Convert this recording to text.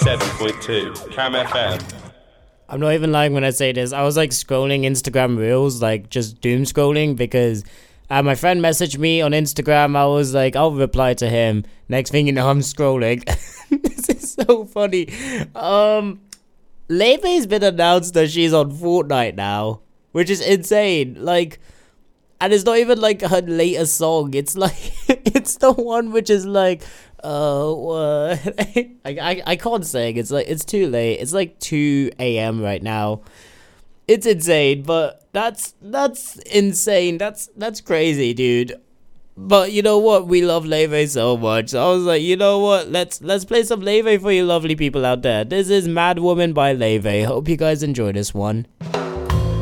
97.2 Cam FM. I'm not even lying when I say this. I was like scrolling Instagram Reels, like just doom scrolling, because my friend messaged me on Instagram. I was like, I'll reply to him. Next thing you know, I'm scrolling. This is so funny. Leive's been announced that she's on Fortnite now, which is insane. Like, and it's not even like her latest song. It's like, it's the one which is like, I can't sing. It's like, it's too late. It's like 2 a.m. right now. It's insane, but that's insane. That's crazy, dude. But you know what? We love Leive so much. So I was like, you know what? Let's play some Leive for you lovely people out there. This is Mad Woman by Leive. Hope you guys enjoy this one.